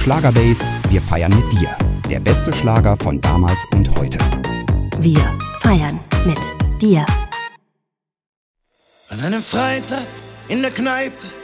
Schlagerbase, wir feiern mit dir. Der beste Schlager von damals und heute. Wir feiern mit dir. An einem Freitag in der Kneipe